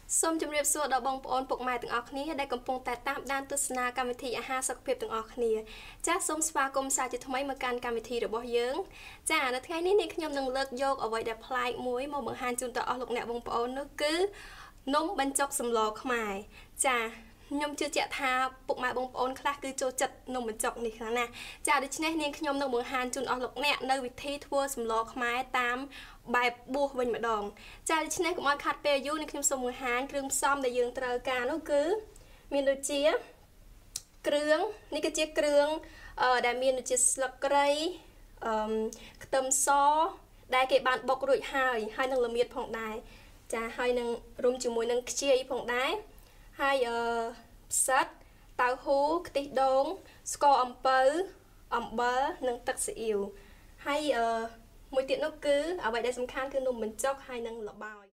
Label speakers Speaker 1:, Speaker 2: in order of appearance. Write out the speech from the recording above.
Speaker 1: សូមជម្រាបសួរដល់បងប្អូនពុកម៉ែទាំងអស់គ្នាដែលកំពុងតែតាមដានទស្សនាកម្មវិធីអាហារសុខភាពទាំងអស់គ្នាចាសសូមស្វាគមន៍សាជាថ្មីមកកាន់កម្មវិធីរបស់យើងចានៅថ្ងៃនេះនាងខ្ញុំនឹងលើកយកអ្វីដែលប្លែកមួយមកបង្ហាញជូនដល់អស់លោកអ្នកបងប្អូននោះគឺនំបញ្ចុកសម្លខ្មែរចាខ្ញុំជឿជាក់ថាពុកម៉ែបងប្អូនខ្លះគឺចូលចិត្តនំបញ្ចុកនេះខ្លាំងណាស់ចាដូច្នេះនាងខ្ញុំនឹងបង្ហាញជូនអស់លោកអ្នកនៅវិធីធ្វើសម្លខ្មែរតាមបែបបួសវិញម្ដងចាដូច្នេះកុំឲ្យខាត់ពេលយូរនាងខ្ញុំសូមបង្ហាញគ្រឿងផ្សំដែលយើងត្រូវការនោះគឺមានដូចជាគ្រឿងនេះគឺជាគ្រឿងដែលមានដូចជាស្លឹកគ្រៃខ្ទឹមសដែលគេបានបុករួចហើយនឹងល្មៀតផងដែរចាហើយនឹងរុំជាមួយនឹងខ្ជាយផងដែរហើយផ្សិតតៅហ៊ូខ្ទិះដូងស្ករអំពៅអំបិលនិងទឹកស៊ីអ៊ីវហើយមួយទៀតនោះគឺអ្វីដែលសំខាន់គឺនំបញ្ចុកហើយនឹងល្បាយ